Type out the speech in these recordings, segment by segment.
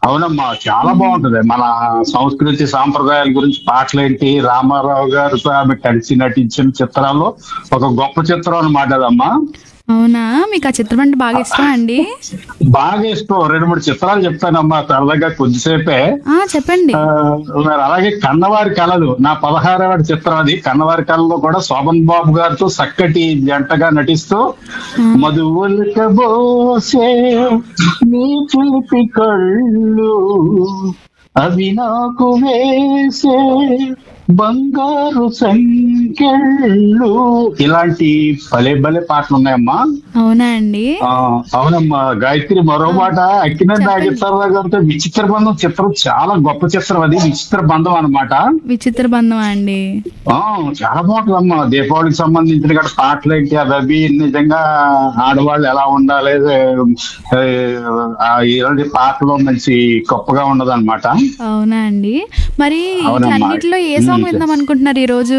అవునమ్మా, చాలా హ్మ్. బాగుంటది. మన సంస్కృతి సాంప్రదాయాల గురించి పాటలేంటి, రామారావు గారితో ఆమె కలిసి నటించిన చిత్రాల్లో ఒక గొప్ప చిత్రం అన్నమాట అదమ్మా. అవునా? మీకు ఆ చిత్రం అంటే బాగా ఇష్టమా అండి? బాగా ఇష్టం. రెండు మూడు చిత్రాలు చెప్తానమ్మా సరదాగా కొద్దిసేపే. ఆ! చెప్పండి. ఆ, మరి అలాగే కన్నవారి కళలు నా 16వ చిత్రం అది. కన్నవారి కళలో కూడా శోభన్ బాబు గారితో చక్కటి జంటగా నటిస్తూ ఆ! మధువులకబోసే నీ చిలిపి కళ్ళు అవి నాకు వేసే బంగారు సంకెళ్ళు, ఇలాంటి భలే భలే పాటలు ఉన్నాయమ్మా. అవునా అండి? ఆ, అవునమ్మా గాయత్రి. మరో ఆ! మాట, అక్కినేని చెప్పండి. నాగేశ్వరరావు గారితో విచిత్ర బంధం చిత్రం చాలా గొప్ప చిత్రం అది. విచిత్ర బంధం అన్నమాట. విచిత్ర బంధమా అండి? ఆ, చాలా బాగుంటుందమ్మా. దీపావళికి సంబంధించిన గట్ట పాటలు ఏంటి అవి నిజంగా ఆడవాళ్ళు ఎలా ఉండాలి, ఇలాంటి పాటలు మంచి గొప్పగా ఉన్నదన్నమాట. అవునా అండి? మరి అవునమ్మా. ఈట్లన్నిటిలో ఏ ఉమ్. సాంగ్ విందాం అనుకుంటున్నారు ఈరోజు?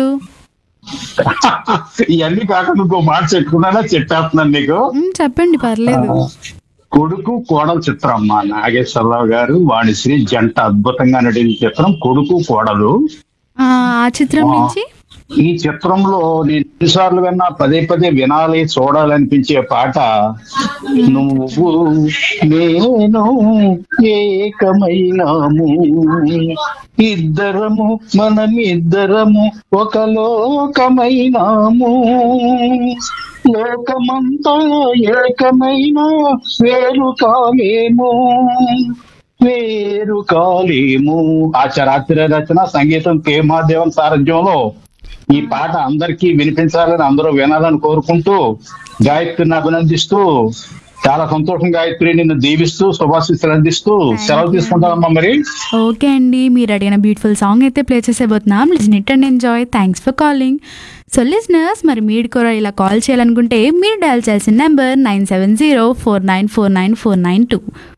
ఇవన్నీ కాకుండా ఇంకో మాట చెప్పుకున్నానా, చెప్పేస్తున్నాను నీకు. హ్మ్. చెప్పండి ఆ, పర్లేదు. కొడుకు కోడలు చిత్రం అమ్మా. నాగేశ్వరరావు గారు వాణిశ్రీ జంట అద్భుతంగా నటించిన చిత్రం కొడుకు కోడలు. ఆ! ఆ చిత్రం ఆ, నుంచి ఈ చిత్రంలో నేను ఎన్నిసార్లు విన్నా పదే పదే వినాలి, చూడాలనిపించే పాట హ్మ్. నువ్వు చెప్పండి. నేను ఏకమైనాము, ఇద్దరము మనమిద్దరము ఒక లోకమైనాము, లోకమంతా ఏకమైన వేరు కాలేము, వేరు కాలేము. ఆచార్య రచన, సంగీతం కె మహాదేవన్ సారథ్యంలో ఈ ఆ! పాట అందరికీ వినిపించాలని, అందరూ వినాలని కోరుకుంటూ గాయత్రిని అభినందిస్తూ, చాలా సంతోషం గాయత్రి, నిన్ను దీవిస్తూ శుభాశీస్సులు అందిస్తూ థ్యాంక్ సెలవు యూ అండి. తీసుకుంటానమ్మా మరి. ఓకే అండి. మీరు అడిగిన బ్యూటిఫుల్ సాంగ్ అయితే play చేసేబోతున్నాం. Listen it and enjoy. Thanks for calling. So listeners, మరి మీరు కూడా ఇలా కాల్ చేయాలనుకుంటే మీరు డయల్ చేయాల్సిన నెంబర్ 9704949492.